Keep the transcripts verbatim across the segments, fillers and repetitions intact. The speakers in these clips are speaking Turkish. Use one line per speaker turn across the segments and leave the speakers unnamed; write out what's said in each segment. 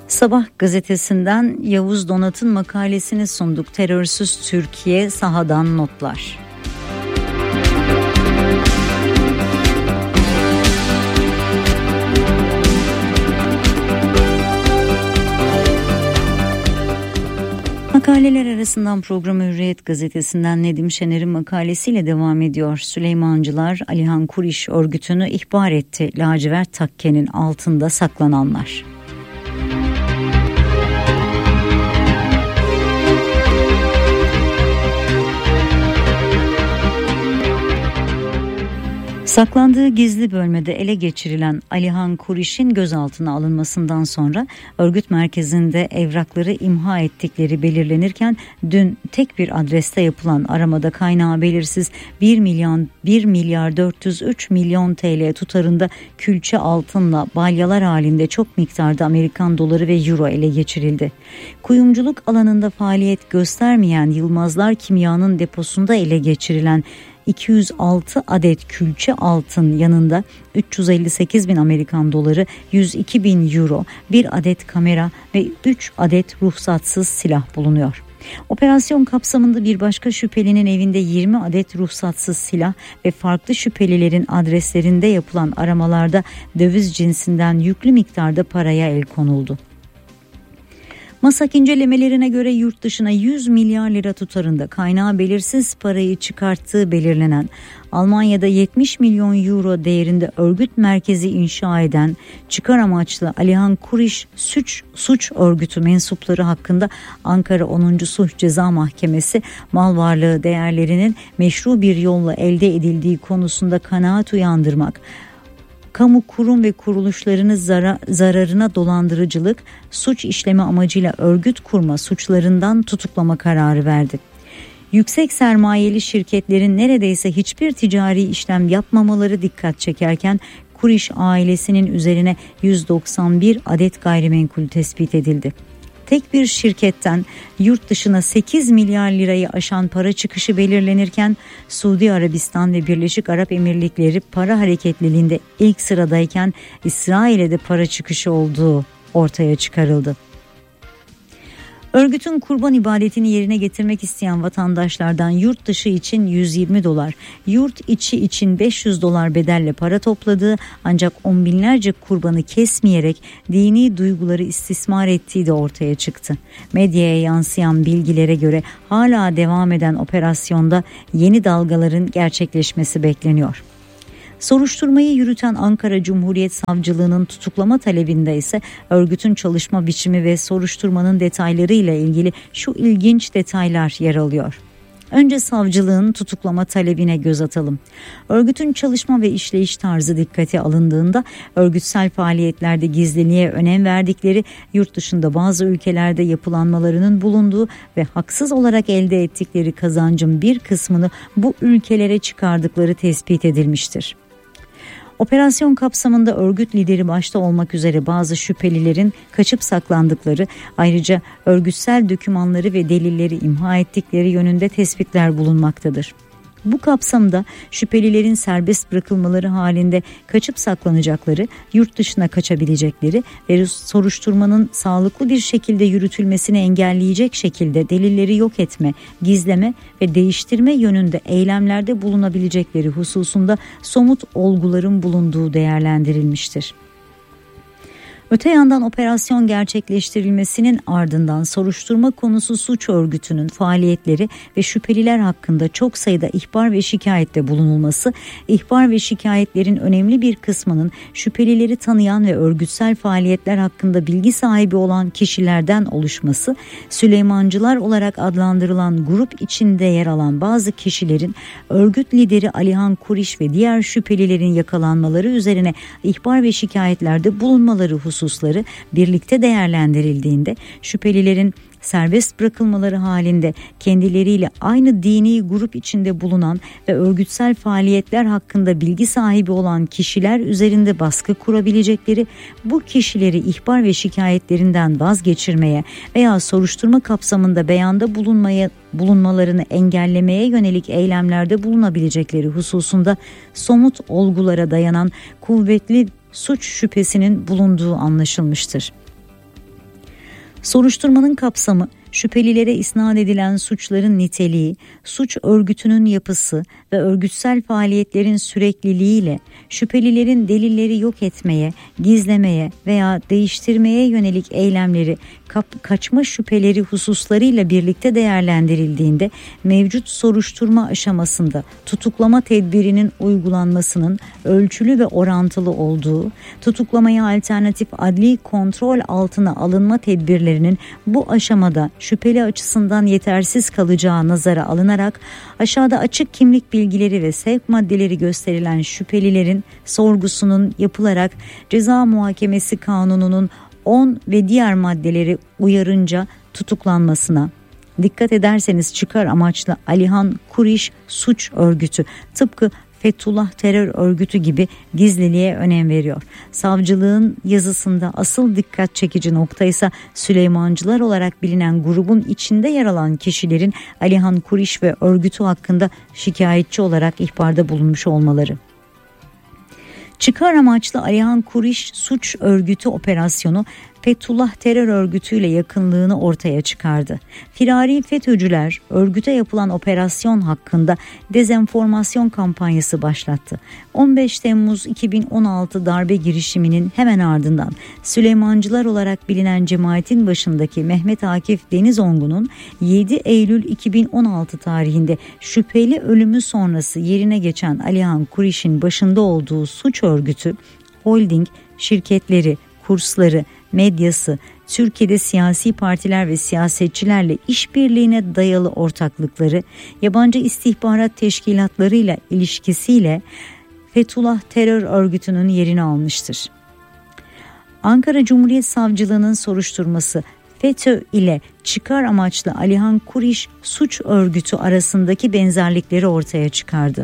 Sabah gazetesinden Yavuz Donat'ın makalesini sunduk. Terörsüz Türkiye, sahadan notlar. Makaleler arasından programı Hürriyet gazetesinden Nedim Şener'in makalesiyle devam ediyor. Süleymancılar Alihan Kuriş örgütünü ihbar etti. Lacivert takkenin altında saklananlar. Saklandığı gizli bölmede ele geçirilen Alihan Kuriş'in gözaltına alınmasından sonra örgüt merkezinde evrakları imha ettikleri belirlenirken dün tek bir adreste yapılan aramada kaynağı belirsiz bir milyon bir milyar dört yüz üç milyon T L tutarında külçe altınla balyalar halinde çok miktarda Amerikan doları ve euro ele geçirildi. Kuyumculuk alanında faaliyet göstermeyen Yılmazlar Kimya'nın deposunda ele geçirilen iki yüz altı adet külçe altın yanında üç yüz elli sekiz bin Amerikan doları, yüz iki bin euro, bir adet kamera ve üç adet ruhsatsız silah bulunuyor. Operasyon kapsamında bir başka şüphelinin evinde yirmi adet ruhsatsız silah ve farklı şüphelilerin adreslerinde yapılan aramalarda döviz cinsinden yüklü miktarda paraya el konuldu. MASAK incelemelerine göre yurt dışına yüz milyar lira tutarında kaynağı belirsiz parayı çıkarttığı belirlenen, Almanya'da yetmiş milyon euro değerinde örgüt merkezi inşa eden çıkar amaçlı Alihan Kuriş suç, suç örgütü mensupları hakkında Ankara onuncu Sulh Ceza Mahkemesi mal varlığı değerlerinin meşru bir yolla elde edildiği konusunda kanaat uyandırmak, kamu kurum ve kuruluşlarını zara, zararına dolandırıcılık, suç işleme amacıyla örgüt kurma suçlarından tutuklama kararı verdi. Yüksek sermayeli şirketlerin neredeyse hiçbir ticari işlem yapmamaları dikkat çekerken Kuriş ailesinin üzerine yüz doksan bir adet gayrimenkul tespit edildi. Tek bir şirketten yurt dışına sekiz milyar lirayı aşan para çıkışı belirlenirken Suudi Arabistan ve Birleşik Arap Emirlikleri para hareketliliğinde ilk sıradayken İsrail'e de para çıkışı olduğu ortaya çıkarıldı. Örgütün kurban ibadetini yerine getirmek isteyen vatandaşlardan yurt dışı için yüz yirmi dolar, yurt içi için beş yüz dolar bedelle para topladığı ancak on binlerce kurbanı kesmeyerek dini duyguları istismar ettiği de ortaya çıktı. Medyaya yansıyan bilgilere göre hala devam eden operasyonda yeni dalgaların gerçekleşmesi bekleniyor. Soruşturmayı yürüten Ankara Cumhuriyet Savcılığı'nın tutuklama talebinde ise örgütün çalışma biçimi ve soruşturmanın detaylarıyla ilgili şu ilginç detaylar yer alıyor. Önce savcılığın tutuklama talebine göz atalım. Örgütün çalışma ve işleyiş tarzı dikkate alındığında örgütsel faaliyetlerde gizliliğe önem verdikleri, yurt dışında bazı ülkelerde yapılanmalarının bulunduğu ve haksız olarak elde ettikleri kazancın bir kısmını bu ülkelere çıkardıkları tespit edilmiştir. Operasyon kapsamında örgüt lideri başta olmak üzere bazı şüphelilerin kaçıp saklandıkları, ayrıca örgütsel dokümanları ve delilleri imha ettikleri yönünde tespitler bulunmaktadır. Bu kapsamda şüphelilerin serbest bırakılmaları halinde kaçıp saklanacakları, yurt dışına kaçabilecekleri ve soruşturmanın sağlıklı bir şekilde yürütülmesini engelleyecek şekilde delilleri yok etme, gizleme ve değiştirme yönünde eylemlerde bulunabilecekleri hususunda somut olguların bulunduğu değerlendirilmiştir. Öte yandan operasyon gerçekleştirilmesinin ardından soruşturma konusu suç örgütünün faaliyetleri ve şüpheliler hakkında çok sayıda ihbar ve şikayette bulunulması, ihbar ve şikayetlerin önemli bir kısmının şüphelileri tanıyan ve örgütsel faaliyetler hakkında bilgi sahibi olan kişilerden oluşması, Süleymancılar olarak adlandırılan grup içinde yer alan bazı kişilerin örgüt lideri Alihan Kuriş ve diğer şüphelilerin yakalanmaları üzerine ihbar ve şikayetlerde bulunmaları hususunda hususları birlikte değerlendirildiğinde şüphelilerin serbest bırakılmaları halinde kendileriyle aynı dini grup içinde bulunan ve örgütsel faaliyetler hakkında bilgi sahibi olan kişiler üzerinde baskı kurabilecekleri, bu kişileri ihbar ve şikayetlerinden vazgeçirmeye veya soruşturma kapsamında beyanda bulunmaya bulunmalarını engellemeye yönelik eylemlerde bulunabilecekleri hususunda somut olgulara dayanan kuvvetli suç şüphesinin bulunduğu anlaşılmıştır. Soruşturmanın kapsamı, şüphelilere isnat edilen suçların niteliği, suç örgütünün yapısı ve örgütsel faaliyetlerin sürekliliğiyle şüphelilerin delilleri yok etmeye, gizlemeye veya değiştirmeye yönelik eylemleri, kap- kaçma şüpheleri hususlarıyla birlikte değerlendirildiğinde mevcut soruşturma aşamasında tutuklama tedbirinin uygulanmasının ölçülü ve orantılı olduğu, tutuklamaya alternatif adli kontrol altına alınma tedbirlerinin bu aşamada şüpheli açısından yetersiz kalacağı nazara alınarak aşağıda açık kimlik bilgileri ve sevk maddeleri gösterilen şüphelilerin sorgusunun yapılarak Ceza Muhakemesi Kanunu'nun on ve diğer maddeleri uyarınca tutuklanmasına. Dikkat ederseniz çıkar amaçlı Alihan Kuriş suç örgütü tıpkı Fethullah terör örgütü gibi gizliliğe önem veriyor. Savcılığın yazısında asıl dikkat çekici nokta ise Süleymancılar olarak bilinen grubun içinde yer alan kişilerin Alihan Kuriş ve örgütü hakkında şikayetçi olarak ihbarda bulunmuş olmaları. Çıkar amaçlı Alihan Kuriş suç örgütü operasyonu Fethullah terör örgütüyle yakınlığını ortaya çıkardı. Firari FETÖ'cüler örgüte yapılan operasyon hakkında dezenformasyon kampanyası başlattı. on beş Temmuz iki bin on altı darbe girişiminin hemen ardından Süleymancılar olarak bilinen cemaatin başındaki Mehmet Akif Denizongu'nun yedi Eylül iki bin on altı tarihinde şüpheli ölümü sonrası yerine geçen Alihan Kuriş'in başında olduğu suç örgütü, holding, şirketleri, kursları, medyası, Türkiye'de siyasi partiler ve siyasetçilerle işbirliğine dayalı ortaklıkları, yabancı istihbarat teşkilatlarıyla ilişkisiyle Fethullah terör örgütünün yerini almıştır. Ankara Cumhuriyet Savcılığı'nın soruşturması FETÖ ile çıkar amaçlı Alihan Kuriş suç örgütü arasındaki benzerlikleri ortaya çıkardı.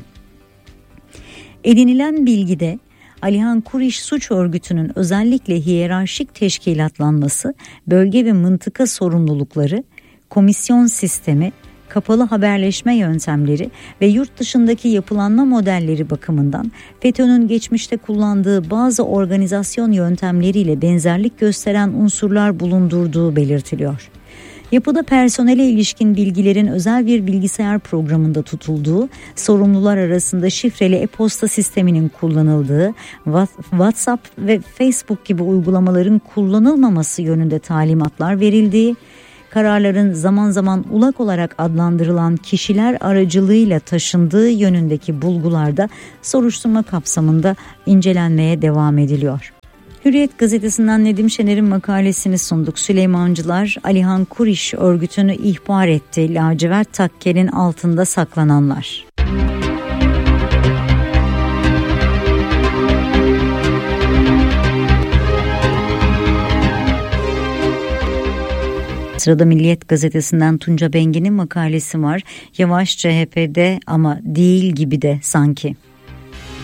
Edinilen bilgide Alihan Kuriş suç örgütünün özellikle hiyerarşik teşkilatlanması, bölge ve mıntıka sorumlulukları, komisyon sistemi, kapalı haberleşme yöntemleri ve yurt dışındaki yapılanma modelleri bakımından FETÖ'nün geçmişte kullandığı bazı organizasyon yöntemleriyle benzerlik gösteren unsurlar bulundurduğu belirtiliyor. Yapıda personele ilişkin bilgilerin özel bir bilgisayar programında tutulduğu, sorumlular arasında şifreli e-posta sisteminin kullanıldığı, WhatsApp ve Facebook gibi uygulamaların kullanılmaması yönünde talimatlar verildiği, kararların zaman zaman ulak olarak adlandırılan kişiler aracılığıyla taşındığı yönündeki bulgularda soruşturma kapsamında incelenmeye devam ediliyor. Hürriyet gazetesinden Nedim Şener'in makalesini sunduk. Süleymancılar Alihan Kuriş örgütünü ihbar etti. Lacivert takkenin altında saklananlar. Sırada Milliyet gazetesinden Tunca Bengi'nin makalesi var. Yavaş C H P'de ama değil gibi de sanki.